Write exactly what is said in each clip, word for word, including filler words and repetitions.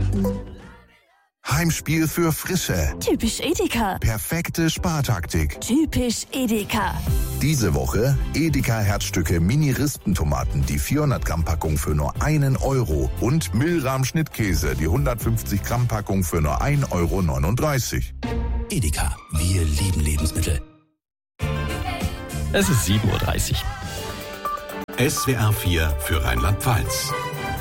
Heimspiel für Frische. Typisch Edeka. Perfekte Spartaktik. Typisch Edeka. Diese Woche Edeka Herzstücke Mini-Rispentomaten, die vierhundert Gramm Packung für nur einen Euro und Milram Schnittkäse, die hundertfünfzig Gramm Packung für nur ein Euro neununddreißig. Edeka, wir lieben Lebensmittel. Es ist sieben Uhr dreißig. S W R vier für Rheinland-Pfalz.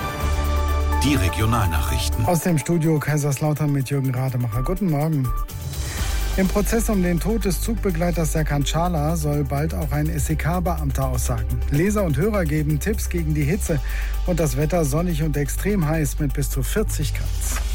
Die Regionalnachrichten. Aus dem Studio Kaiserslautern mit Jürgen Rademacher. Guten Morgen. Im Prozess um den Tod des Zugbegleiters Serkan Çağlar soll bald auch ein S E K-Beamter aussagen. Leser und Hörer geben Tipps gegen die Hitze und das Wetter sonnig und extrem heiß mit bis zu vierzig Grad.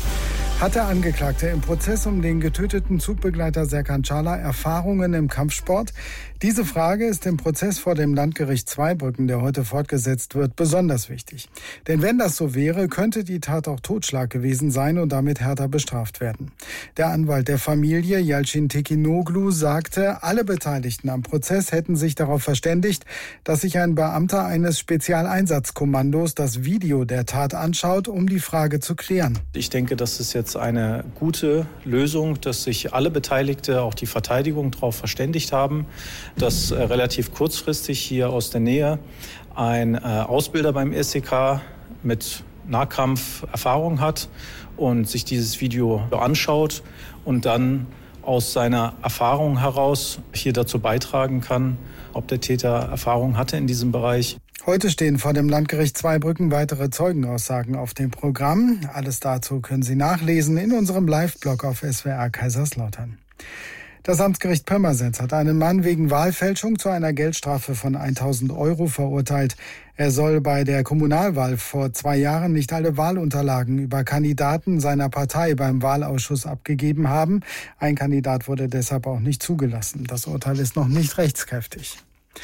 Hat der Angeklagte im Prozess um den getöteten Zugbegleiter Serkan Çağlar Erfahrungen im Kampfsport? Diese Frage ist im Prozess vor dem Landgericht Zweibrücken, der heute fortgesetzt wird, besonders wichtig. Denn wenn das so wäre, könnte die Tat auch Totschlag gewesen sein und damit härter bestraft werden. Der Anwalt der Familie, Yalçın Tekinoglu, sagte, alle Beteiligten am Prozess hätten sich darauf verständigt, dass sich ein Beamter eines Spezialeinsatzkommandos das Video der Tat anschaut, um die Frage zu klären. Ich denke, das ist jetzt eine gute Lösung, dass sich alle Beteiligte, auch die Verteidigung, darauf verständigt haben, dass äh, relativ kurzfristig hier aus der Nähe ein äh, Ausbilder beim S E K mit Nahkampferfahrung hat und sich dieses Video anschaut und dann aus seiner Erfahrung heraus hier dazu beitragen kann, ob der Täter Erfahrung hatte in diesem Bereich. Heute stehen vor dem Landgericht Zweibrücken weitere Zeugenaussagen auf dem Programm. Alles dazu können Sie nachlesen in unserem Live-Blog auf S W R Kaiserslautern. Das Amtsgericht Pirmasens hat einen Mann wegen Wahlfälschung zu einer Geldstrafe von tausend Euro verurteilt. Er soll bei der Kommunalwahl vor zwei Jahren nicht alle Wahlunterlagen über Kandidaten seiner Partei beim Wahlausschuss abgegeben haben. Ein Kandidat wurde deshalb auch nicht zugelassen. Das Urteil ist noch nicht rechtskräftig.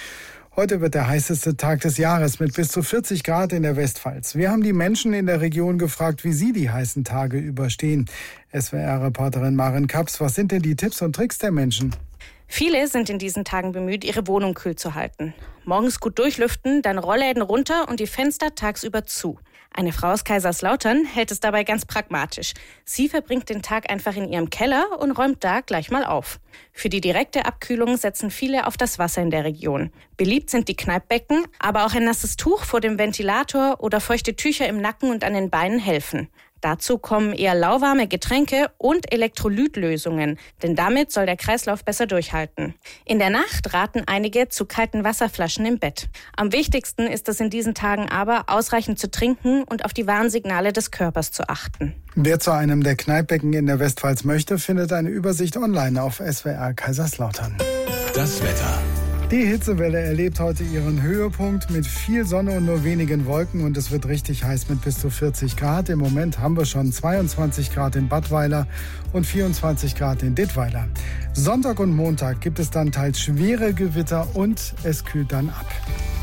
Heute wird der heißeste Tag des Jahres mit bis zu vierzig Grad in der Westpfalz. Wir haben die Menschen in der Region gefragt, wie sie die heißen Tage überstehen. S W R-Reporterin Maren Kaps, was sind denn die Tipps und Tricks der Menschen? Viele sind in diesen Tagen bemüht, ihre Wohnung kühl zu halten. Morgens gut durchlüften, dann Rollläden runter und die Fenster tagsüber zu. Eine Frau aus Kaiserslautern hält es dabei ganz pragmatisch. Sie verbringt den Tag einfach in ihrem Keller und räumt da gleich mal auf. Für die direkte Abkühlung setzen viele auf das Wasser in der Region. Beliebt sind die Kneippbecken, aber auch ein nasses Tuch vor dem Ventilator oder feuchte Tücher im Nacken und an den Beinen helfen. Dazu kommen eher lauwarme Getränke und Elektrolytlösungen, denn damit soll der Kreislauf besser durchhalten. In der Nacht raten einige zu kalten Wasserflaschen im Bett. Am wichtigsten ist es in diesen Tagen aber, ausreichend zu trinken und auf die Warnsignale des Körpers zu achten. Wer zu einem der Kneippbecken in der Westpfalz möchte, findet eine Übersicht online auf S W R Kaiserslautern. Das Wetter. Die Hitzewelle erlebt heute ihren Höhepunkt mit viel Sonne und nur wenigen Wolken und es wird richtig heiß mit bis zu vierzig Grad. Im Moment haben wir schon zweiundzwanzig Grad in Badweiler und vierundzwanzig Grad in Dittweiler. Sonntag und Montag gibt es dann teils schwere Gewitter und es kühlt dann ab.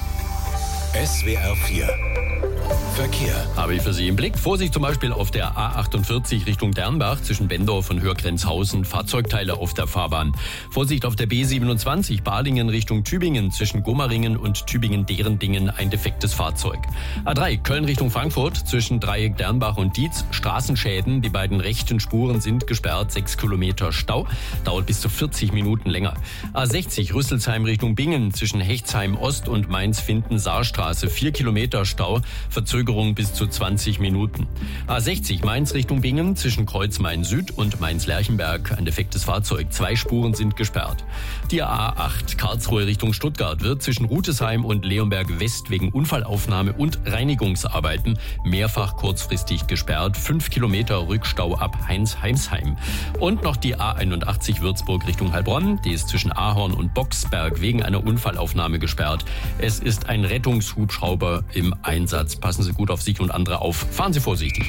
S W R vier Verkehr. Habe ich für Sie im Blick. Vorsicht zum Beispiel auf der A achtundvierzig Richtung Dernbach zwischen Bendorf und Hörgrenzhausen. Fahrzeugteile auf der Fahrbahn. Vorsicht auf der B siebenundzwanzig Balingen Richtung Tübingen zwischen Gomaringen und Tübingen-Derendingen ein defektes Fahrzeug. A drei Köln Richtung Frankfurt zwischen Dreieck Dernbach und Dietz. Straßenschäden. Die beiden rechten Spuren sind gesperrt. Sechs Kilometer Stau. Dauert bis zu vierzig Minuten länger. A sechzig Rüsselsheim Richtung Bingen zwischen Hechtsheim Ost und Mainz-Finden-Saarstraße. Vier Kilometer Stau. Verzögerung bis zu zwanzig Minuten. A sechzig Mainz Richtung Bingen zwischen Kreuz-Main-Süd und Mainz-Lerchenberg. Ein defektes Fahrzeug. Zwei Spuren sind gesperrt. Die A acht Karlsruhe Richtung Stuttgart wird zwischen Rutesheim und Leonberg West wegen Unfallaufnahme und Reinigungsarbeiten mehrfach kurzfristig gesperrt. Fünf Kilometer Rückstau ab Heinz-Heimsheim. Und noch die A einundachtzig Würzburg Richtung Heilbronn. Die ist zwischen Ahorn und Boxberg wegen einer Unfallaufnahme gesperrt. Es ist ein Rettungshubschrauber im Einsatz. Passen Sie gut auf sich und andere auf. Fahren Sie vorsichtig.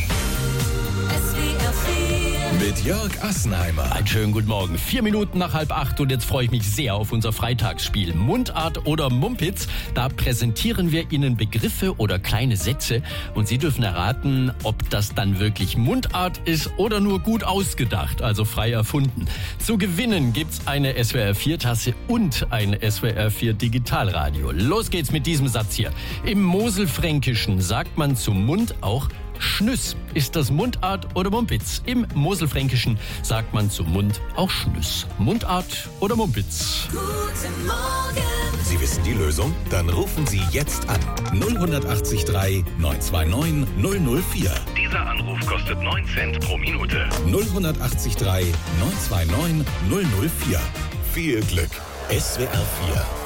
Mit Jörg Assenheimer. Einen schönen guten Morgen. Vier Minuten nach halb acht und jetzt freue ich mich sehr auf unser Freitagsspiel. Mundart oder Mumpitz. Da präsentieren wir Ihnen Begriffe oder kleine Sätze und Sie dürfen erraten, ob das dann wirklich Mundart ist oder nur gut ausgedacht, also frei erfunden. Zu gewinnen gibt's eine S W R vier Tasse und ein S W R vier Digitalradio. Los geht's mit diesem Satz hier. Im Moselfränkischen sagt man zum Mund auch Schnüss. Ist das Mundart oder Mumpitz? Im Moselfränkischen sagt man zum Mund auch Schnüss. Mundart oder Mumpitz? Guten Morgen. Sie wissen die Lösung? Dann rufen Sie jetzt an. null acht drei neun zwei neun null null vier. Dieser Anruf kostet neun Cent pro Minute. null acht drei neun zwei neun null null vier. Viel Glück. S W R vier